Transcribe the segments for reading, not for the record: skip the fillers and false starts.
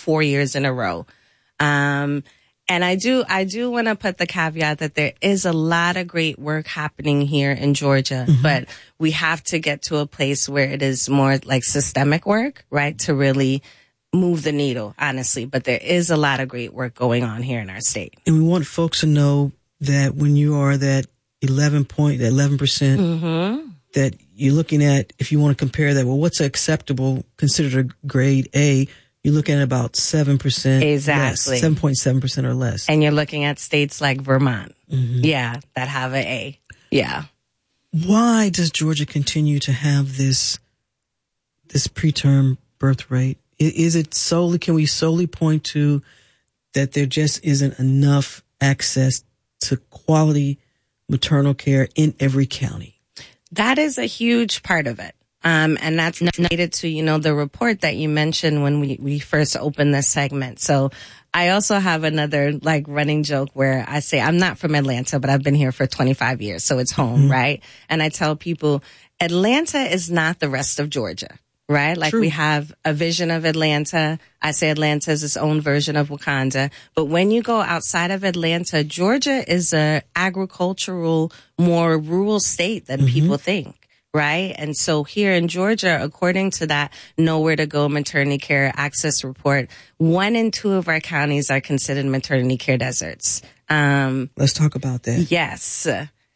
4 years in a row. And I do want to put the caveat that there is a lot of great work happening here in Georgia, but we have to get to a place where it is more like systemic work, right? To really move the needle, honestly. But there is a lot of great work going on here in our state. And we want folks to know that when you are that 11%, that you're looking at, if you want to compare that, well, what's acceptable, considered a grade A, you're looking at about 7%. Exactly. 7.7% or less. And you're looking at states like Vermont. Yeah, that have an A. Yeah. Why does Georgia continue to have this preterm birth rate? Is it solely, can we solely point to that there just isn't enough access to quality maternal care in every county? That is a huge part of it. And that's related to, the report that you mentioned when we first opened this segment. So I also have another running joke where I say, I'm not from Atlanta, but I've been here for 25 years. So it's home, right? And I tell people Atlanta is not the rest of Georgia, right? Like True. We have a vision of Atlanta. I say Atlanta is its own version of Wakanda. But when you go outside of Atlanta, Georgia is a agricultural, more rural state than people think. Right. And so here in Georgia, according to that Nowhere to Go maternity care access report, 1 in 2 of our counties are considered maternity care deserts. Let's talk about that. Yes.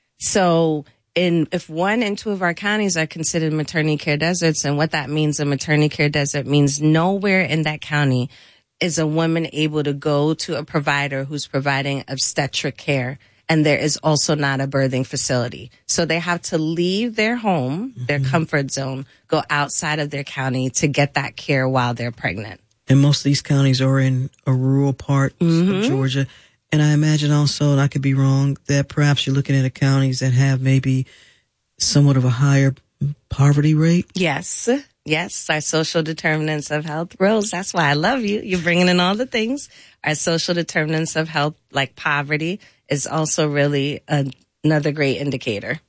So if 1 in 2 of our counties are considered maternity care deserts, and what that means, a maternity care desert means nowhere in that county is a woman able to go to a provider who's providing obstetric care. And there is also not a birthing facility. So they have to leave their home, their comfort zone, go outside of their county to get that care while they're pregnant. And most of these counties are in a rural part of Georgia. And I imagine also, and I could be wrong, that perhaps you're looking at counties that have maybe somewhat of a higher poverty rate. Yes. Yes, our social determinants of health. Rose, that's why I love you. You're bringing in all the things. Our social determinants of health, like poverty, is also really another great indicator.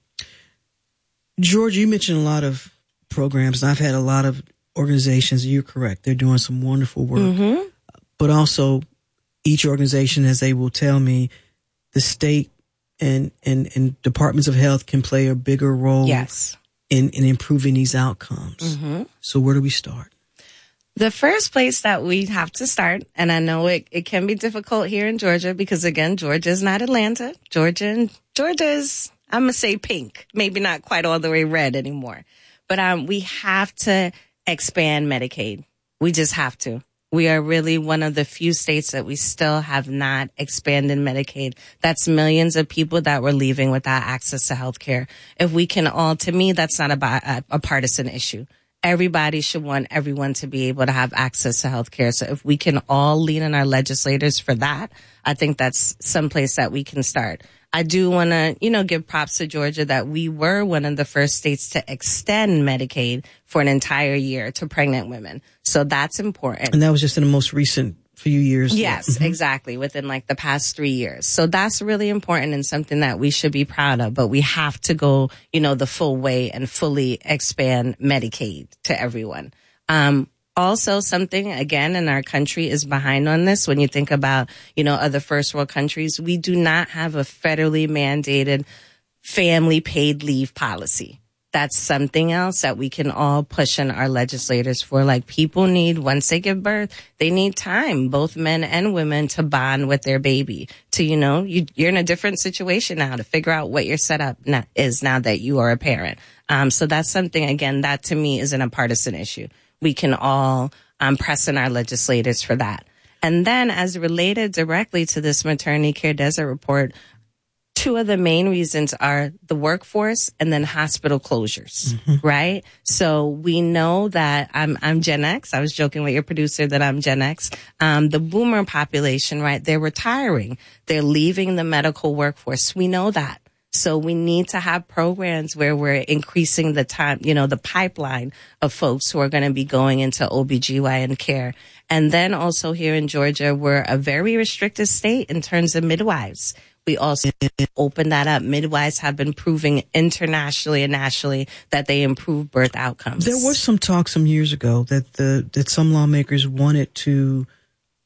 George, you mentioned a lot of programs, and I've had a lot of organizations. You're correct. They're doing some wonderful work. But also, each organization, as they will tell me, the state and departments of health can play a bigger role in improving these outcomes. So where do we start? The first place that we have to start, and I know it can be difficult here in Georgia because, again, Georgia is not Atlanta. Georgia is, I'm going to say pink, maybe not quite all the way red anymore. But we have to expand Medicaid. We just have to. We are really one of the few states that we still have not expanded Medicaid. That's millions of people that were leaving without access to health care. If we can all, to me, that's not a partisan issue. Everybody should want everyone to be able to have access to health care. So if we can all lean on our legislators for that, I think that's someplace that we can start. I do want to, give props to Georgia that we were one of the first states to extend Medicaid for an entire year to pregnant women. So that's important. And that was just in the most recent few years. Yes, exactly. Within the past 3 years. So that's really important and something that we should be proud of. But we have to go, the full way and fully expand Medicaid to everyone. Also, something, again, in our country is behind on this. When you think about, other first world countries, we do not have a federally mandated family paid leave policy. That's something else that we can all push in our legislators for. People need, once they give birth, they need time, both men and women, to bond with their baby. To, you're in a different situation now to figure out what your setup is now that you are a parent. So that's something, again, that to me isn't a partisan issue. We can all press in our legislators for that. And then as related directly to this maternity care desert report, 2 of the main reasons are the workforce and then hospital closures, right? So we know that I'm Gen X. I was joking with your producer that I'm Gen X. The boomer population, right? They're retiring. They're leaving the medical workforce. We know that. So we need to have programs where we're increasing the time, the pipeline of folks who are going to be going into OBGYN care. And then also here in Georgia, we're a very restricted state in terms of midwives. We also open that up. Midwives have been proving internationally and nationally that they improve birth outcomes. There was some talk some years ago that some lawmakers wanted to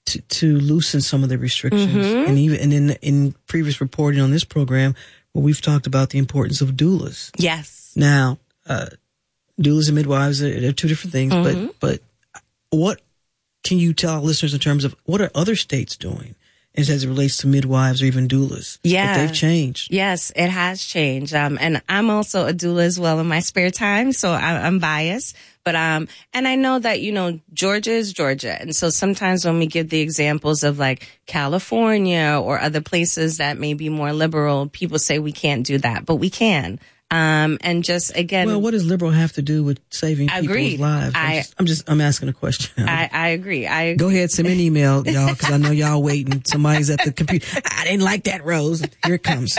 to loosen some of the restrictions. And even in previous reporting on this program, well, we've talked about the importance of doulas. Yes. Now, doulas and midwives are two different things, but what can you tell our listeners in terms of what are other states doing as it relates to midwives or even doulas? Yeah. That they've changed. Yes, it has changed. And I'm also a doula as well in my spare time, so I'm biased. But, and I know that, Georgia is Georgia. And so sometimes when we give the examples of like California or other places that may be more liberal, people say we can't do that, but we can. And just again, well, what does liberal have to do with saving people's lives? I'm asking a question. I agree. Go ahead, send me an email, y'all, because I know y'all waiting. Somebody's at the computer. I didn't like that, Rose. Here it comes.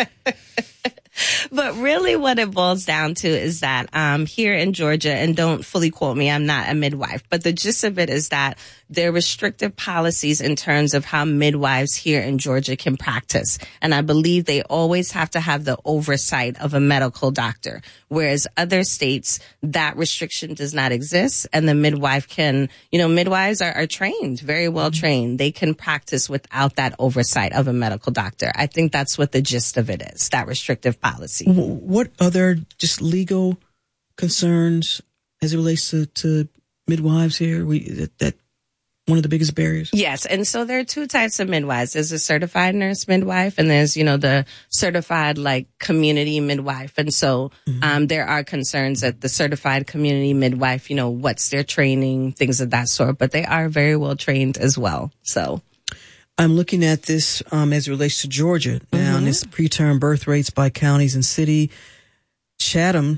But really what it boils down to is that here in Georgia, and don't fully quote me, I'm not a midwife, but the gist of it is that there are restrictive policies in terms of how midwives here in Georgia can practice. And I believe they always have to have the oversight of a medical doctor, whereas other states, that restriction does not exist. And the midwife can, midwives are trained, very well trained. They can practice without that oversight of a medical doctor. I think that's what the gist of it is, that restrictive policy. What other just legal concerns as it relates to midwives here? That one of the biggest barriers? Yes. And so there are two types of midwives. There's a certified nurse midwife and there's, the certified community midwife. And so, there are concerns that the certified community midwife, what's their training, things of that sort, but they are very well trained as well. So I'm looking at this, as it relates to Georgia now, and this preterm birth rates by counties and city. Chatham,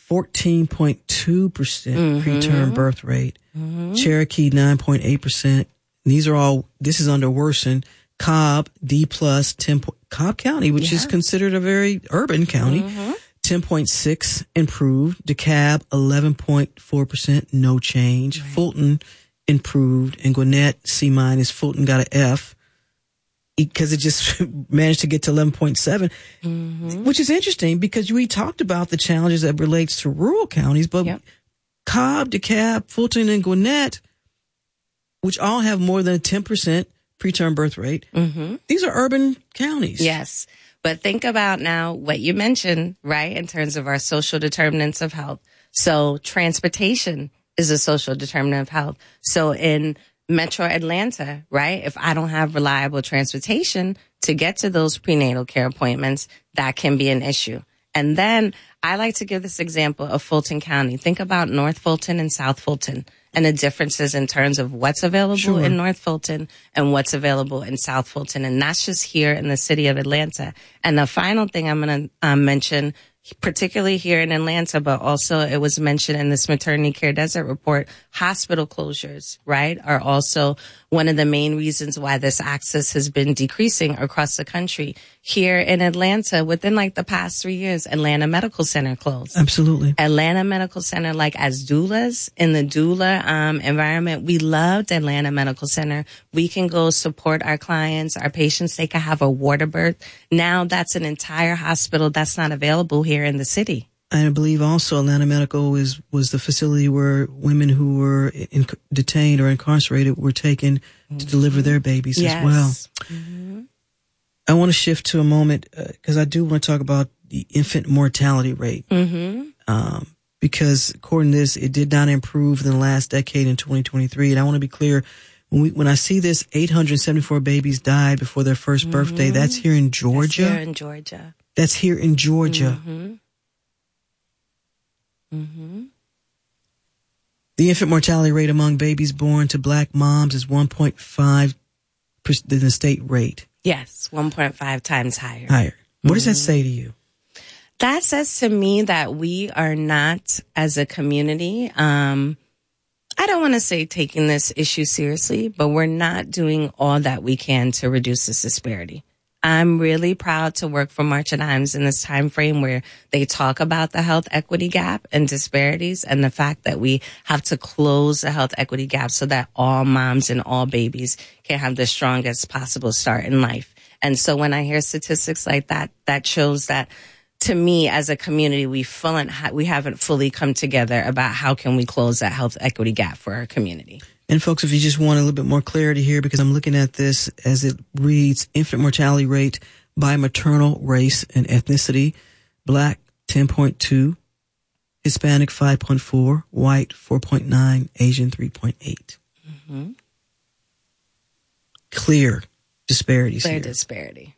14.2% preterm birth rate. Cherokee, 9.8%. This is under worsen. Cobb, D+, Cobb County, which is considered a very urban county, 10.6 improved. DeKalb, 11.4%, no change. Right. Fulton improved, and Gwinnett, C-. Fulton got an F because it just managed to get to 11.7, which is interesting because we talked about the challenges that relates to rural counties, but Cobb, DeKalb, Fulton, and Gwinnett, which all have more than a 10% preterm birth rate, these are urban counties. Yes. But think about now what you mentioned, right, in terms of our social determinants of health. So transportation is a social determinant of health. So in Metro Atlanta, right, if I don't have reliable transportation to get to those prenatal care appointments, that can be an issue. And then I like to give this example of Fulton County. Think about North Fulton and South Fulton and the differences in terms of what's available in North Fulton and what's available in South Fulton. And that's just here in the city of Atlanta. And the final thing I'm going to mention, particularly here in Atlanta, but also it was mentioned in this maternity care desert report, hospital closures, right, are also one of the main reasons why this access has been decreasing across the country. Here in Atlanta, within the past 3 years, Atlanta Medical Center closed. Absolutely. Atlanta Medical Center, as doulas in the doula environment, we loved Atlanta Medical Center. We can go support our clients, our patients. They can have a water birth. Now that's an entire hospital that's not available here in the city. I believe also Atlanta Medical was the facility where women who were detained or incarcerated were taken to deliver their babies as well. I want to shift to a moment because I do want to talk about the infant mortality rate. Because according to this, it did not improve in the last decade in 2023. And I want to be clear, when I see this, 874 babies died before their first birthday. That's here in Georgia. That's here in Georgia. That's here in Georgia. The infant mortality rate among babies born to black moms is 1.5% than the state rate. Yes, 1.5 times higher. What does that say to you? That says to me that we are not, as a community, I don't want to say taking this issue seriously, but we're not doing all that we can to reduce this disparity. I'm really proud to work for March of Dimes in this time frame where they talk about the health equity gap and disparities and the fact that we have to close the health equity gap so that all moms and all babies can have the strongest possible start in life. And so when I hear statistics like that, that shows that to me as a community, we haven't fully come together about how can we close that health equity gap for our community. And folks, if you just want a little bit more clarity here, because I'm looking at this as it reads, infant mortality rate by maternal race and ethnicity, Black 10.2, Hispanic 5.4, white 4.9, Asian 3.8. Mm-hmm. Clear disparities Clear here. disparity.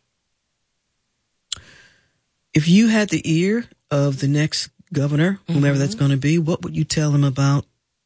If you had the ear of the next governor, whomever that's going to be, what would you tell them about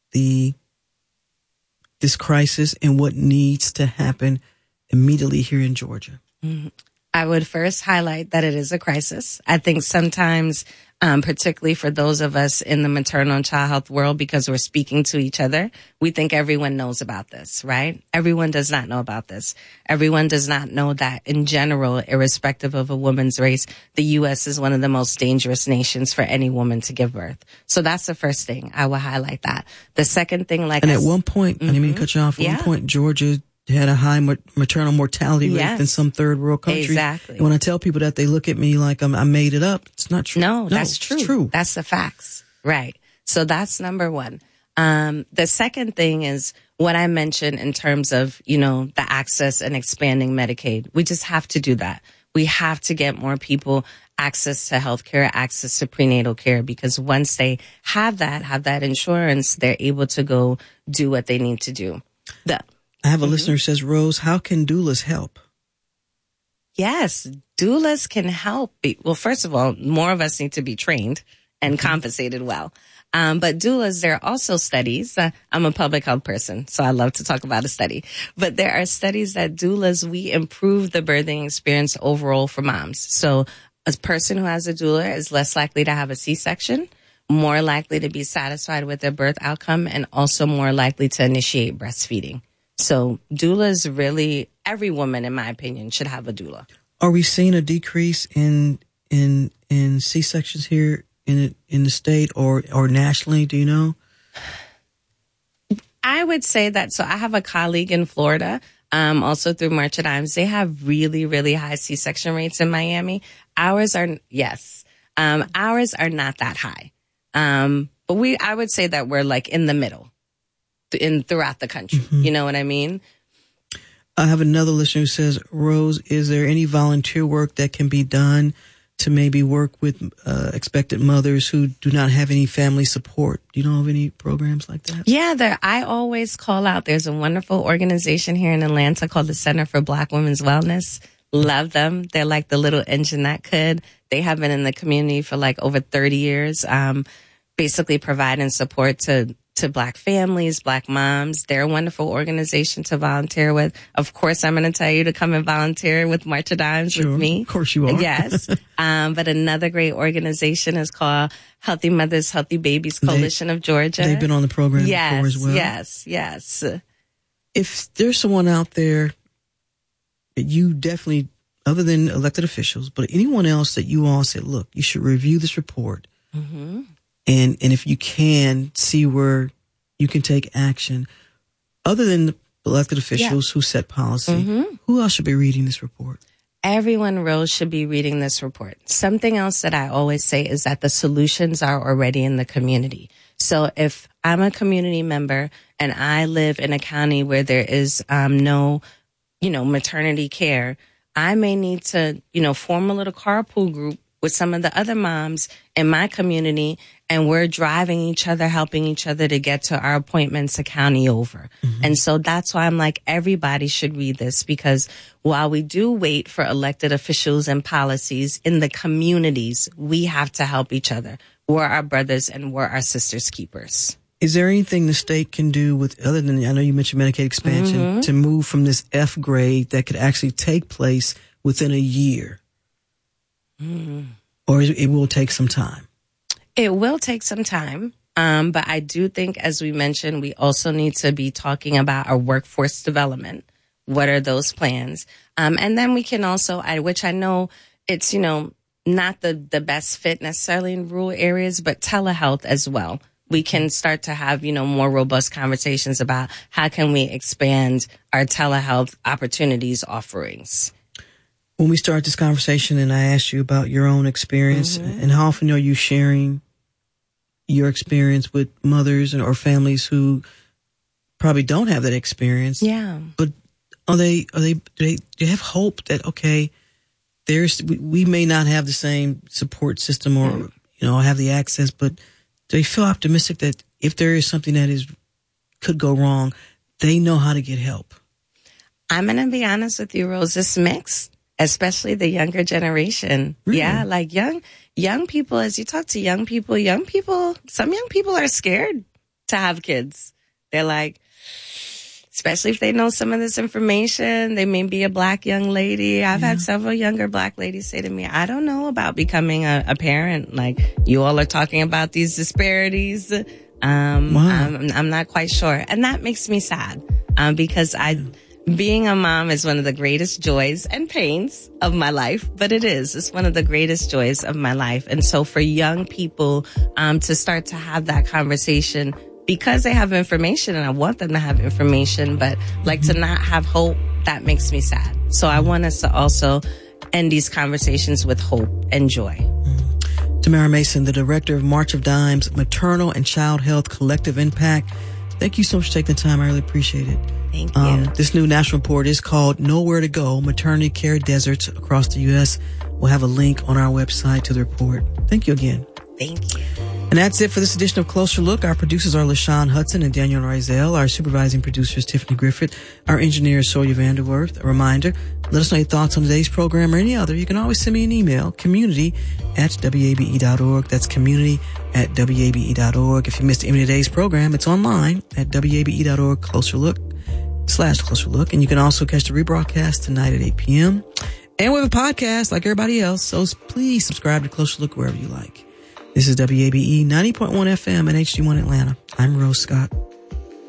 this crisis and what needs to happen immediately here in Georgia? I would first highlight that it is a crisis. I think sometimes, particularly for those of us in the maternal and child health world, because we're speaking to each other, we think everyone knows about this, right? Everyone does not know about this. Everyone does not know that in general, irrespective of a woman's race, the U.S. is one of the most dangerous nations for any woman to give birth. So that's the first thing. I will highlight that. The second thing, at one point, I didn't mean to cut you off, at one point, Georgia had a high maternal mortality rate than some third world countries. Exactly. And when I tell people that, they look at me like I made it up. It's not true. No, that's true. It's true. That's the facts. Right. So that's number one. The second thing is what I mentioned in terms of, the access and expanding Medicaid. We just have to do that. We have to get more people access to healthcare, access to prenatal care, because once they have that insurance, they're able to go do what they need to do. I have a listener who says, Rose, how can doulas help? Yes, doulas can help. Well, first of all, more of us need to be trained and compensated well. But doulas, there are also studies. I'm a public health person, so I love to talk about a study. But there are studies that doulas, we improve the birthing experience overall for moms. So a person who has a doula is less likely to have a C-section, more likely to be satisfied with their birth outcome, and also more likely to initiate breastfeeding. So doulas really, every woman, in my opinion, should have a doula. Are we seeing a decrease in C-sections here in the state or nationally? Do you know? I would say that. So I have a colleague in Florida, also through March of Dimes. They have really, really high C-section rates in Miami. Ours are not that high. But I would say that we're like in the middle. Throughout the country. Mm-hmm. You know what I mean? I have another listener who says, Rose, is there any volunteer work that can be done to maybe work with expectant mothers who do not have any family support? Do you know of any programs like that? Yeah, I always call out. There's a wonderful organization here in Atlanta called the Center for Black Women's Wellness. Love them. They're like the little engine that could. They have been in the community for like over 30 years, basically providing support to Black families, Black moms. They're a wonderful organization to volunteer with. Of course, I'm going to tell you to come and volunteer with March of Dimes with me. Of course you are. Yes. But another great organization is called Healthy Mothers, Healthy Babies Coalition of Georgia. They've been on the program before as well. Yes. If there's someone out there that you definitely, other than elected officials, but anyone else that you all said, look, you should review this report. Mm-hmm. And if you can, see where you can take action. Other than the elected officials who set policy, who else should be reading this report? Everyone, Rose, should be reading this report. Something else that I always say is that the solutions are already in the community. So if I'm a community member and I live in a county where there is no, maternity care, I may need to, form a little carpool group with some of the other moms in my community, and we're driving each other, helping each other to get to our appointments a county over. Mm-hmm. And so that's why I'm like, everybody should read this, because while we do wait for elected officials and policies in the communities, we have to help each other. We're our brothers and we're our sisters' keepers. Is there anything the state can do with, other than, I know you mentioned Medicaid expansion, to move from this F grade that could actually take place within a year? Or it will take some time? It will take some time. But I do think, as we mentioned, we also need to be talking about our workforce development. What are those plans? And then we can also, which I know it's, not the best fit necessarily in rural areas, but telehealth as well. We can start to have, more robust conversations about how can we expand our telehealth opportunities offerings. When we start this conversation and I asked you about your own experience, and how often are you sharing your experience with mothers or families who probably don't have that experience. Yeah. But do they have hope that, okay, we may not have the same support system or, have the access, but do they feel optimistic that if there is something that could go wrong, they know how to get help? I'm going to be honest with you, Rose. It's mixed, especially the younger generation. Really? Yeah, like young people, as you talk to young people, some young people are scared to have kids. They're like, especially if they know some of this information, they may be a Black young lady. I've had several younger Black ladies say to me, I don't know about becoming a parent. Like, you all are talking about these disparities. Wow. I'm not quite sure. And that makes me sad, because being a mom is one of the greatest joys and pains of my life, but it's one of the greatest joys of my life. And so for young people, to start to have that conversation, because they have information, and I want them to have information, but like to not have hope, that makes me sad. So I want us to also end these conversations with hope and joy. Tamara Mason, the director of March of Dimes, Maternal and Child Health Collective Impact. Thank you so much for taking the time. I really appreciate it. Thank you. This new national report is called Nowhere to Go, Maternity Care Deserts Across the U.S. We'll have a link on our website to the report. Thank you again. Thank you. And that's it for this edition of Closer Look. Our producers are LaShawn Hudson and Daniel Rizal. Our supervising producer is Tiffany Griffith. Our engineer is Sawyer Vanderwerth. A reminder, let us know your thoughts on today's program or any other. You can always send me an email, community@wabe.org. That's community@wabe.org. If you missed any of today's program, it's online at wabe.org, Closer Look. And you can also catch the rebroadcast tonight at 8 p.m. And we have a podcast like everybody else, so please subscribe to Closer Look wherever you like. This is WABE 90.1 FM and HD1 Atlanta. I'm Rose Scott.